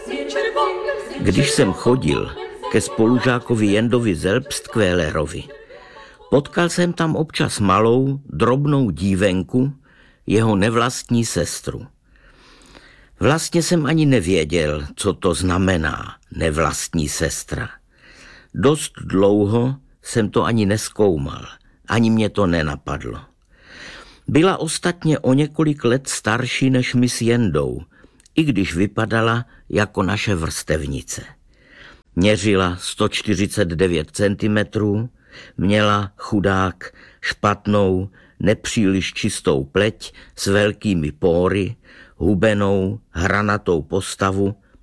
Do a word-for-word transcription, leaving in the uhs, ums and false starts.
Když jsem chodil ke spolužákovi Jendovi Zelbstkvélerovi, potkal jsem tam občas malou, drobnou dívenku, jeho nevlastní sestru. Vlastně jsem ani nevěděl, co to znamená nevlastní sestra. Dost dlouho jsem to ani nezkoumal, ani mě to nenapadlo. Byla ostatně o několik let starší než my s Jendou, i když vypadala jako naše vrstevnice. Měřila sto čtyřicet devět centimetrů, měla chudák špatnou, nepříliš čistou pleť s velkými póry, hubenou, hranatou postavu